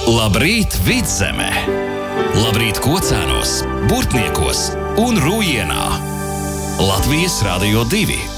Labrīt, Vidzeme! Labrīt Kocēnos, Burtniekos un Rūjienā! Latvijas Radio 2!